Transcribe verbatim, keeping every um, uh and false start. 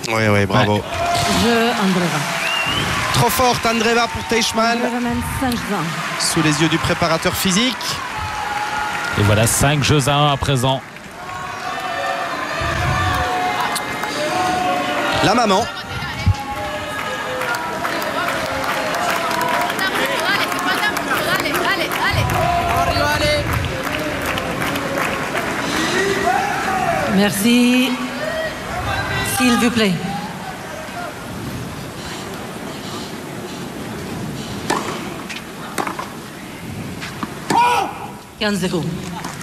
Oui, oui, bravo. Ouais. Jeu Andreva. Trop forte, Andreva pour Teichmann. Andreva mène cinq jeux à un. Sous les yeux du préparateur physique. Et voilà, cinq jeux à un à présent. La maman. Merci. S'il vous plaît. quinze zéro.